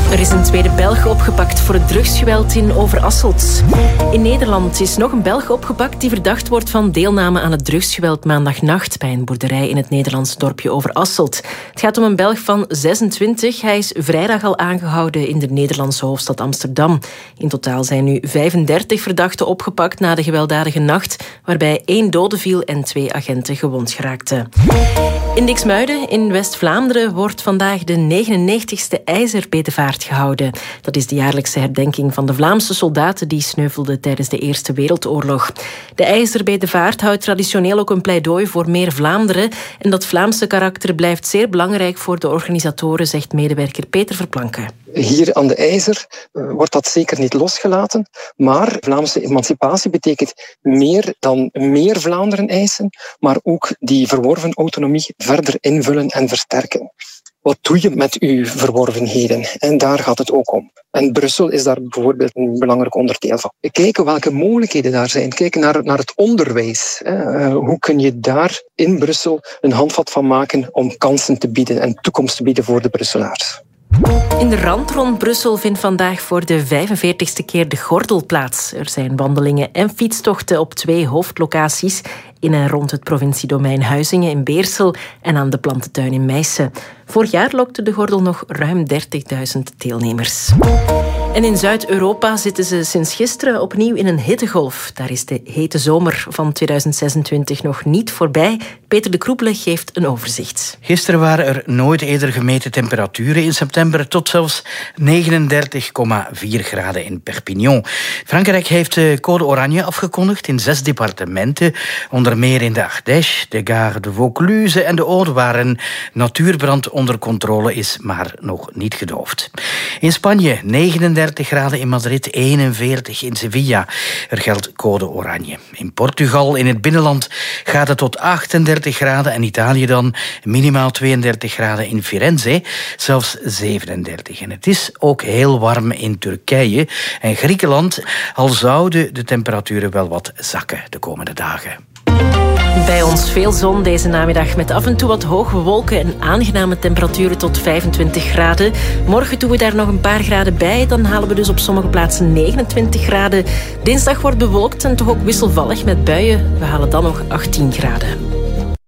Er is een tweede Belg opgepakt voor het drugsgeweld in Overasselt. In Nederland is nog een Belg opgepakt die verdacht wordt van deelname aan het drugsgeweld maandagnacht bij een boerderij in het Nederlandse dorpje Overasselt. Het gaat om een Belg van 26. Hij is vrijdag al aangehouden in de Nederlandse hoofdstad Amsterdam. In totaal zijn nu 35 verdachten opgepakt na de gewelddadige nacht, waarbij 1 dode viel en 2 agenten gewond geraakten. In Diksmuiden in West-Vlaanderen wordt vandaag de 99ste ijzerbedevaart gehouden. Dat is de jaarlijkse herdenking van de Vlaamse soldaten die sneuvelden tijdens de Eerste Wereldoorlog. De ijzerbedevaart houdt traditioneel ook een pleidooi voor meer Vlaanderen. En dat Vlaamse karakter blijft zeer belangrijk voor de organisatoren, zegt medewerker Peter Verplanken. Hier aan de IJzer wordt dat zeker niet losgelaten, maar Vlaamse emancipatie betekent meer dan meer Vlaanderen eisen, maar ook die verworven autonomie verder invullen en versterken. Wat doe je met uw verworvenheden? En daar gaat het ook om. En Brussel is daar bijvoorbeeld een belangrijk onderdeel van. Kijken welke mogelijkheden daar zijn. Kijken naar het onderwijs. Hoe kun je daar in Brussel een handvat van maken om kansen te bieden en toekomst te bieden voor de Brusselaars? In de rand rond Brussel vindt vandaag voor de 45ste keer de Gordel plaats. Er zijn wandelingen en fietstochten op 2 hoofdlocaties in en rond het provinciedomein Huizingen in Beersel en aan de plantentuin in Meissen. Vorig jaar lokte de Gordel nog ruim 30.000 deelnemers. En in Zuid-Europa zitten ze sinds gisteren opnieuw in een hittegolf. Daar is de hete zomer van 2026 nog niet voorbij. Peter de Kroepele geeft een overzicht. Gisteren waren er nooit eerder gemeten temperaturen in september tot zelfs 39,4 graden in Perpignan. Frankrijk heeft code oranje afgekondigd in 6 departementen. Onder meer in de Ardèche, de Gare de Vaucluse en de Aude, waar een natuurbrand onder controle is, maar nog niet gedoofd. In Spanje 39 graden in Madrid, 41 in Sevilla. Er geldt code oranje. In Portugal, in het binnenland, gaat het tot 38 graden en Italië dan minimaal 32 graden in Firenze, zelfs 37. En het is ook heel warm in Turkije en Griekenland, al zouden de temperaturen wel wat zakken de komende dagen. Bij ons veel zon deze namiddag met af en toe wat hoge wolken en aangename temperaturen tot 25 graden. Morgen doen we daar nog een paar graden bij. Dan halen we dus op sommige plaatsen 29 graden. Dinsdag wordt bewolkt en toch ook wisselvallig met buien. We halen dan nog 18 graden.